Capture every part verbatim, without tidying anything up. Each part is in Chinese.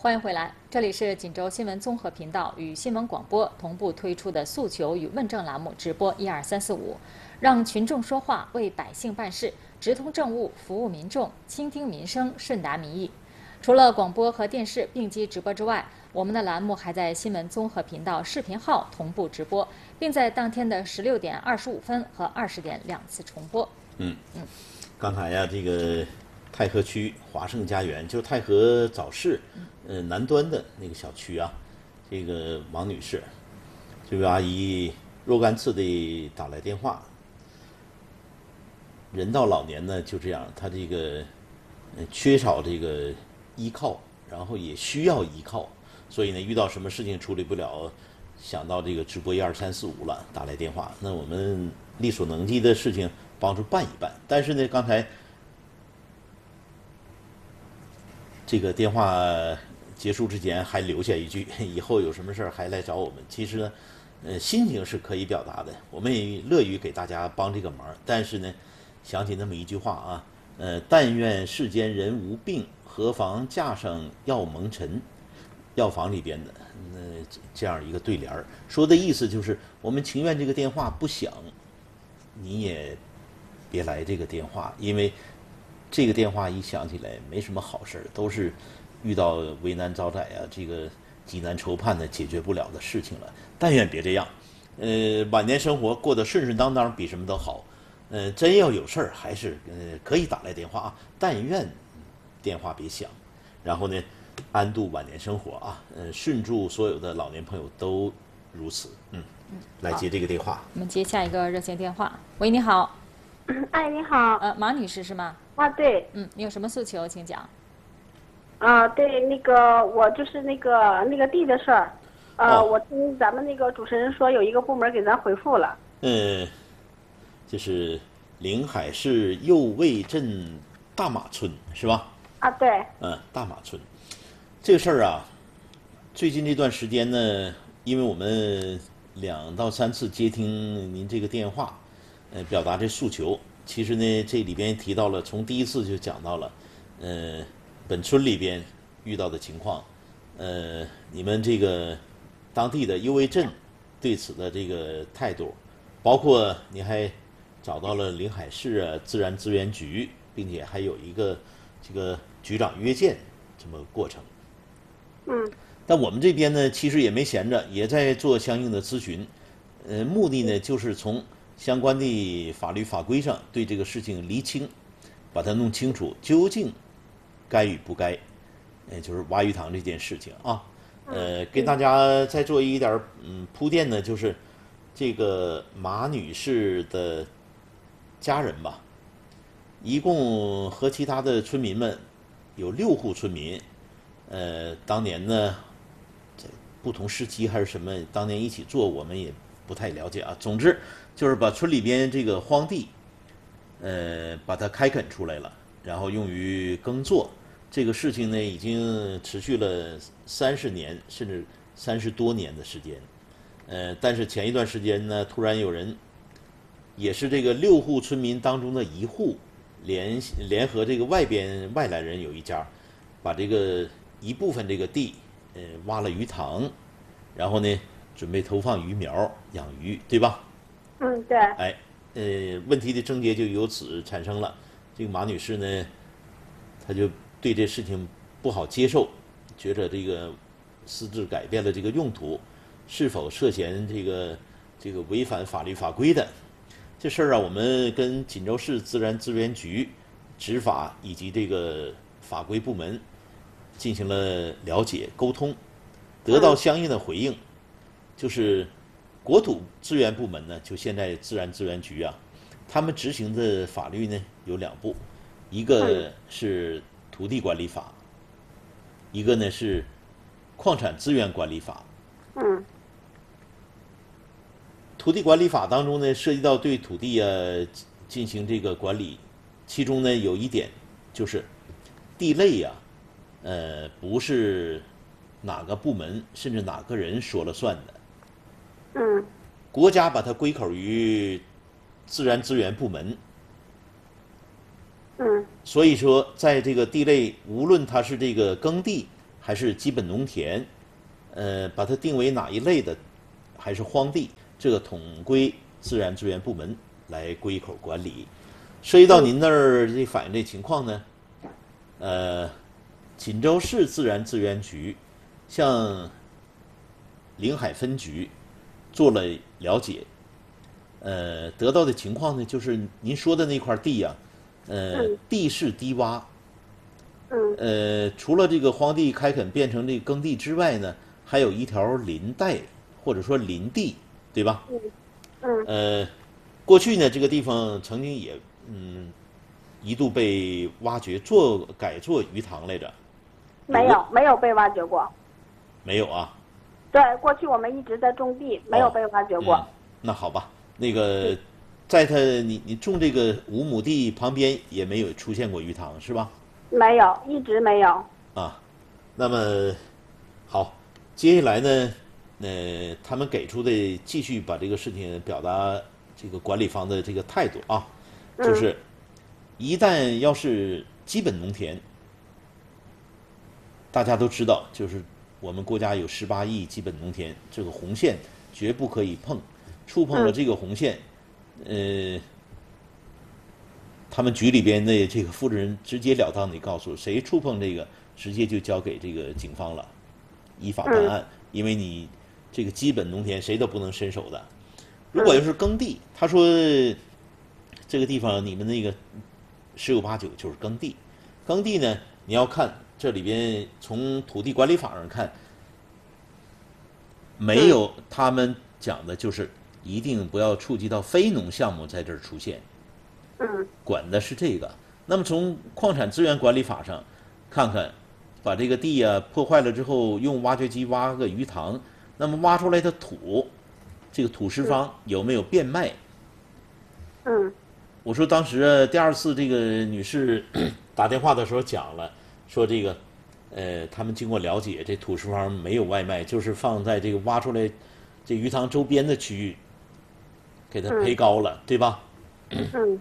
欢迎回来，这里是锦州新闻综合频道与新闻广播同步推出的诉求与问政栏目直播一二三四五，让群众说话，为百姓办事，直通政务，服务民众，倾听民生，顺达民意。除了广播和电视并机直播之外，我们的栏目还在新闻综合频道视频号同步直播，并在当天的十六点二十五分和二十点两次重播。 嗯嗯，刚才呀，这个太和区华盛家园，就太和早市，呃，南端的那个小区啊，这个王女士，这位阿姨若干次的打来电话。人到老年呢，就这样，她这个呃缺少这个依靠，然后也需要依靠，所以呢，遇到什么事情处理不了，想到这个直播一二三四五了，打来电话，那我们力所能及的事情帮助办一办。但是呢，刚才这个电话结束之前还留下一句，以后有什么事儿还来找我们。其实呢，呃，心情是可以表达的，我们也乐于给大家帮这个忙。但是呢，想起那么一句话啊，呃，但愿世间人无病，何妨架上药蒙尘。药房里边的那、呃、这样一个对联儿，说的意思就是，我们情愿这个电话不响，你也别来这个电话，因为这个电话一响起来，没什么好事儿，都是遇到为难遭窄啊，这个急难愁盼的解决不了的事情了。但愿别这样，呃，晚年生活过得顺顺当当，比什么都好。呃，真要有事儿，还是呃可以打来电话啊，但愿电话别响。然后呢，安度晚年生活啊，呃，顺祝所有的老年朋友都如此。嗯，嗯来接这个电话。 我们接下一个热线电话。喂，你好。 哎，你好。 呃，马女士是吗？ 啊，对。 嗯，你有什么诉求，请讲。 啊，对，那个我就是那个那个地的事儿，呃， 哦、 我听咱们那个主持人说有一个部门给咱回复了。 嗯，这是临海市右卫镇大马村是吧？ 啊，对。 嗯，大马村这个事儿啊，最近这段时间呢，因为我们两到三次接听您这个电话，呃，表达这诉求。其实呢，这里边提到了，从第一次就讲到了，呃，本村里边遇到的情况，呃，你们这个当地的右卫镇对此的这个态度，包括你还找到了临海市啊自然资源局，并且还有一个这个局长约见这么过程。 嗯。 但我们这边呢，其实也没闲着，也在做相应的咨询。呃，目的呢，就是从相关的法律法规上对这个事情厘清，把它弄清楚，究竟该与不该，呃，就是挖鱼塘这件事情啊。呃，给大家再做一点嗯铺垫呢，就是这个马女士的家人吧，一共和其他的村民们有六户村民，呃，当年呢，在不同时期还是什么，当年一起做，我们也不太了解啊。总之就是把村里边这个荒地，呃，把它开垦出来了，然后用于耕作。这个事情呢，已经持续了三十年，甚至三十多年的时间。呃，但是前一段时间呢，突然有人，也是这个六户村民当中的一户，联联合这个外边外来人有一家，把这个一部分这个地，呃，挖了鱼塘，然后呢，准备投放鱼苗养鱼，对吧？ 嗯，对。 哎，呃，问题的症结就由此产生了。这个马女士呢，她就对这事情不好接受，觉得这个私自改变了这个用途，是否涉嫌这个这个违反法律法规的这事儿啊，我们跟锦州市自然资源局执法以及这个法规部门进行了了解沟通，得到相应的回应，就是国土资源部门呢，就现在自然资源局啊，他们执行的法律呢有两部，一个是土地管理法，一个呢是矿产资源管理法。 嗯。 土地管理法当中呢，涉及到对土地啊进行这个管理，其中呢有一点就是地类呀、啊，呃，不是哪个部门甚至哪个人说了算的。 嗯。 国家把它归口于自然资源部门。 嗯。 所以说，在这个地类，无论它是这个耕地还是基本农田，呃，把它定为哪一类的，还是荒地，这个统归自然资源部门来归口管理。涉及到您那儿这反映这情况呢，呃，锦州市自然资源局向临海分局做了了解，呃，得到的情况呢，就是您说的那块地呀、啊，呃，地势低洼， 嗯， 呃，除了这个荒地开垦变成这个耕地之外呢，还有一条林带或者说林地，对吧？ 嗯嗯， 呃，过去呢，这个地方曾经也嗯一度被挖掘做改做鱼塘来着。 没有没有被挖掘过。 没有啊？ 对，过去我们一直在种地，没有被挖掘过。 哦嗯、那好吧，那个，在它你你种这个五亩地旁边也没有出现过鱼塘是吧？ 没有，一直没有。 啊，那么好，接下来呢，呃，他们给出的继续把这个事情表达这个管理方的这个态度啊，就是一旦要是基本农田，大家都知道，就是我们国家有十八亿基本农田，这个红线绝不可以碰，触碰了这个红线，呃，他们局里边的这个负责人直截了当地告诉谁触碰这个，直接就交给这个警方了，依法办案，因为你这个基本农田谁都不能伸手的。如果要是耕地，他说这个地方你们那个十有八九就是耕地，耕地呢你要看。这里边从土地管理法上看，没有他们讲的就是一定不要触及到非农项目在这儿出现， 嗯， 管的是这个。那么从矿产资源管理法上看看，把这个地啊破坏了之后，用挖掘机挖个鱼塘，那么挖出来的土，这个土石方有没有变卖？ 嗯， 我说当时啊，第二次这个女士打电话的时候讲了。说这个，呃，他们经过了解，这土石方没有外卖，就是放在这个挖出来这鱼塘周边的区域，给它培高了， 嗯、 对吧？ 嗯。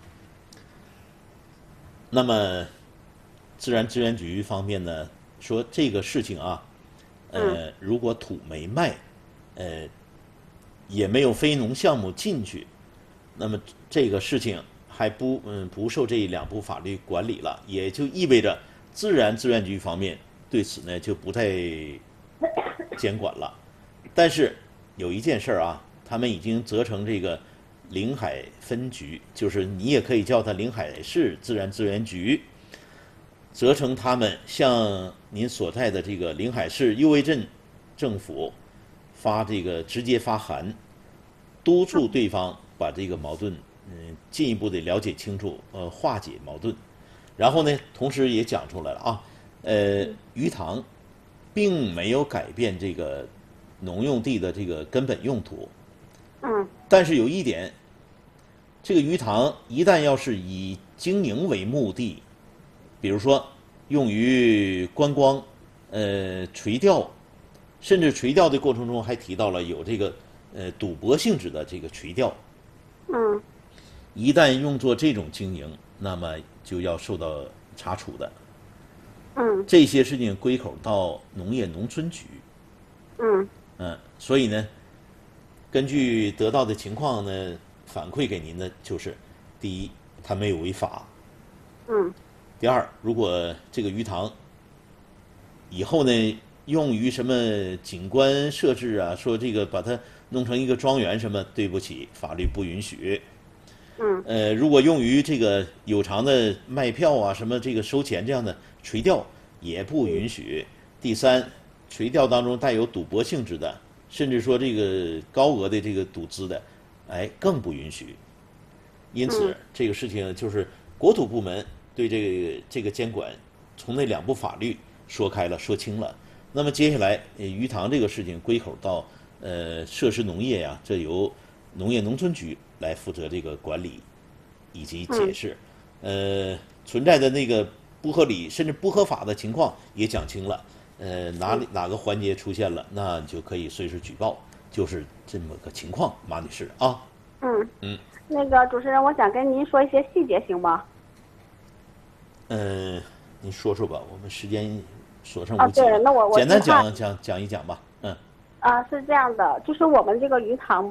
那么，自然资源局方面呢，说这个事情啊，呃，如果土没卖，呃，也没有非农项目进去，那么这个事情还不嗯不受这两部法律管理了，也就意味着。自然资源局方面对此呢就不再监管了，但是有一件事儿啊，他们已经责成这个临海分局，就是你也可以叫它临海市自然资源局，责成他们向您所在的这个临海市右卫镇政府发这个直接发函，督促对方把这个矛盾嗯进一步的了解清楚，呃化解矛盾。然后呢，同时也讲出来了啊，呃，鱼塘并没有改变这个农用地的这个根本用途。 嗯。 但是有一点，这个鱼塘一旦要是以经营为目的，比如说用于观光、呃垂钓，甚至垂钓的过程中还提到了有这个呃赌博性质的这个垂钓。 嗯。 一旦用作这种经营，那么就要受到查处的。 嗯， 这些事情归口到农业农村局。 嗯嗯，所以呢，根据得到的情况呢，反馈给您的就是：第一，它没有违法； 嗯， 第二，如果这个鱼塘以后呢用于什么景观设置啊，说这个把它弄成一个庄园什么，对不起，法律不允许。 嗯， 呃，如果用于这个有偿的卖票啊，什么这个收钱这样的垂钓也不允许。第三，垂钓当中带有赌博性质的，甚至说这个高额的这个赌资的，哎，更不允许。因此，这个事情就是国土部门对这个这个监管，从那两部法律说开了，说清了。那么接下来，鱼塘这个事情归口到呃设施农业呀，这由农业农村局来负责这个管理以及解释，嗯、呃，存在的那个不合理甚至不合法的情况也讲清了，呃，哪里哪个环节出现了，那你就可以随时举报，就是这么个情况，马女士啊。 嗯嗯， 那个主持人，我想跟您说一些细节，行吗？ 嗯、呃，您说说吧，我们时间所剩啊， 无几了。 对，那我我简单计划讲讲讲一讲吧，嗯。 啊，是这样的，就是我们这个鱼塘吧。